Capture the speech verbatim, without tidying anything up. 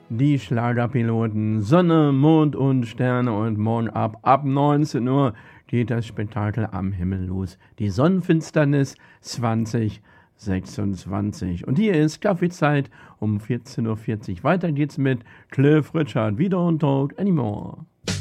Die Schlagerpiloten Sonne, Mond und Sterne und morgen ab, ab neunzehn Uhr geht das Spektakel am Himmel los. Die Sonnenfinsternis zwanzig sechsundzwanzig. Und hier ist Kaffeezeit um vierzehn Uhr vierzig. Weiter geht's mit Cliff Richard, wieder und Talk Anymore.